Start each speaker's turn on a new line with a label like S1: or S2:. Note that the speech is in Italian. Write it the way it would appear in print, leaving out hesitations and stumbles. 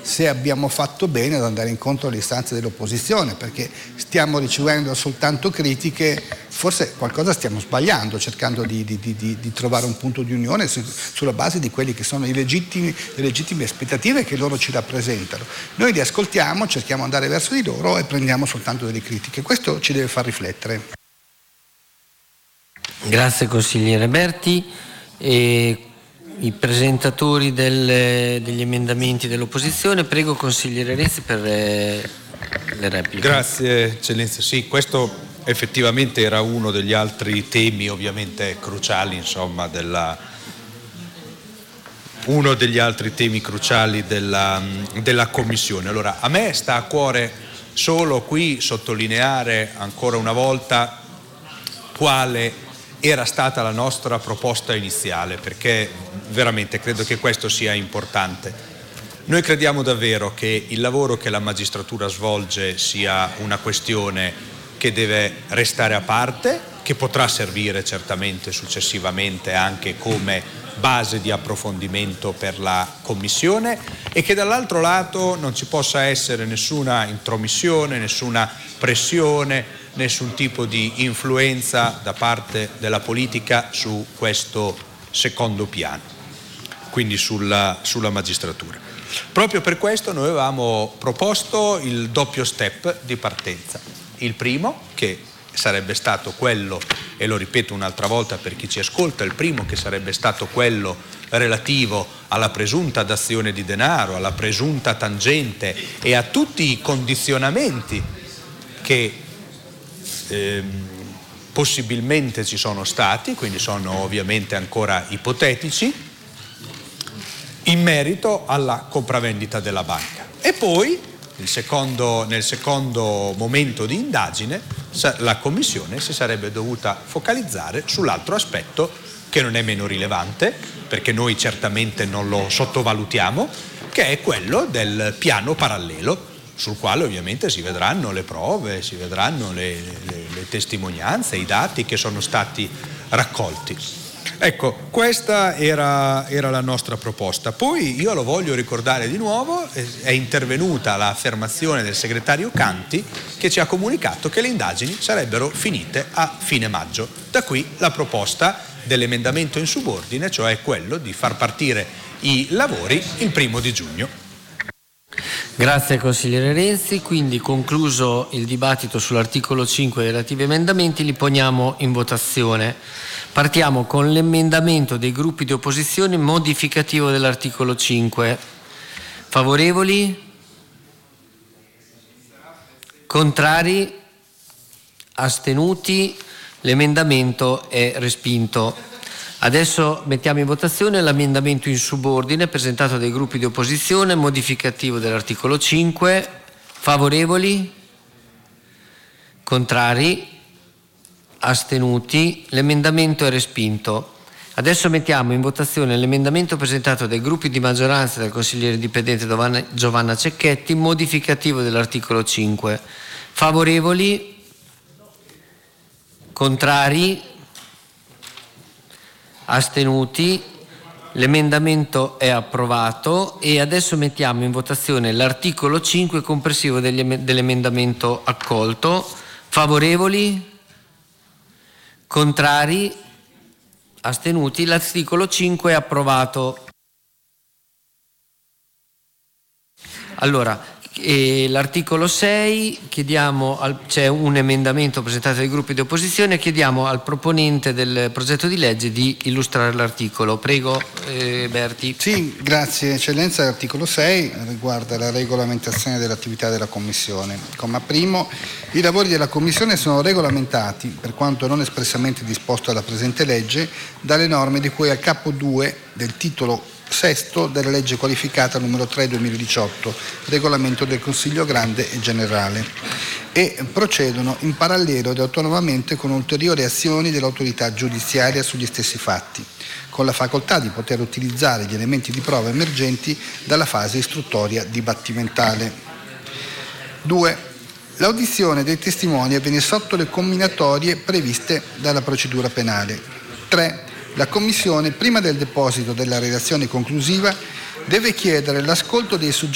S1: se abbiamo fatto bene ad andare incontro alle istanze dell'opposizione, perché stiamo ricevendo soltanto critiche, forse qualcosa stiamo sbagliando, cercando di trovare un punto di unione sulla base di quelli che sono le legittime aspettative che loro ci rappresentano. Noi li ascoltiamo, cerchiamo di andare verso di loro e prendiamo soltanto delle critiche. Questo ci deve far riflettere.
S2: Grazie consigliere Berti. I presentatori degli emendamenti dell'opposizione, prego consigliere Renzi per le repliche.
S3: Grazie eccellenza, sì, questo effettivamente era uno degli altri temi ovviamente cruciali, insomma, uno degli altri temi cruciali della Commissione. Allora, a me sta a cuore solo qui sottolineare ancora una volta quale era stata la nostra proposta iniziale, perché veramente credo che questo sia importante. Noi crediamo davvero che il lavoro che la magistratura svolge sia una questione che deve restare a parte, che potrà servire certamente successivamente anche come base di approfondimento per la Commissione, e che dall'altro lato non ci possa essere nessuna intromissione, nessuna pressione, nessun tipo di influenza da parte della politica su questo secondo piano, quindi sulla magistratura. Proprio per questo noi avevamo proposto il doppio step di partenza. Il primo, che sarebbe stato quello, e lo ripeto un'altra volta per chi ci ascolta, il primo che sarebbe stato quello relativo alla presunta dazione di denaro, alla presunta tangente e a tutti i condizionamenti che possibilmente ci sono stati, quindi sono ovviamente ancora ipotetici, in merito alla compravendita della banca. E poi nel secondo momento di indagine la Commissione si sarebbe dovuta focalizzare sull'altro aspetto, che non è meno rilevante, perché noi certamente non lo sottovalutiamo, che è quello del piano parallelo, sul quale ovviamente si vedranno le prove, si vedranno le testimonianze, i dati che sono stati raccolti. Ecco, questa era la nostra proposta. Poi io lo voglio ricordare di nuovo, è intervenuta l'affermazione del segretario Canti, che ci ha comunicato che le indagini sarebbero finite a fine maggio. Da qui la proposta dell'emendamento in subordine, cioè quello di far partire i lavori il 1° giugno.
S2: Grazie consigliere Renzi, quindi concluso il dibattito sull'articolo 5 e i relativi emendamenti, li poniamo in votazione. Partiamo con l'emendamento dei gruppi di opposizione modificativo dell'articolo 5. Favorevoli? Contrari? Astenuti? L'emendamento è respinto. Adesso mettiamo in votazione l'emendamento in subordine presentato dai gruppi di opposizione modificativo dell'articolo 5. Favorevoli? Contrari? Astenuti? L'emendamento è respinto. Adesso mettiamo in votazione l'emendamento presentato dai gruppi di maggioranza del consigliere dipendente Giovanna Cecchetti modificativo dell'articolo 5. Favorevoli? Contrari? Astenuti? L'emendamento è approvato e adesso mettiamo in votazione l'articolo 5 comprensivo dell'emendamento accolto. Favorevoli? Contrari? Astenuti? L'articolo 5 è approvato. Allora, l'articolo 6, c'è un emendamento presentato dai gruppi di opposizione, chiediamo al proponente del progetto di legge di illustrare l'articolo. Prego Berti.
S1: Sì, grazie eccellenza. L'articolo 6 riguarda la regolamentazione dell'attività della Commissione. Comma primo, i lavori della Commissione sono regolamentati, per quanto non espressamente disposto dalla presente legge, dalle norme di cui al capo 2 del titolo sesto della legge qualificata numero 3 2018, regolamento del Consiglio Grande e Generale, e procedono in parallelo ed autonomamente con ulteriori azioni dell'autorità giudiziaria sugli stessi fatti, con la facoltà di poter utilizzare gli elementi di prova emergenti dalla fase istruttoria dibattimentale. 2. L'audizione dei testimoni avviene sotto le comminatorie previste dalla procedura penale. 3. La Commissione, prima del deposito della relazione conclusiva, deve chiedere l'ascolto dei soggetti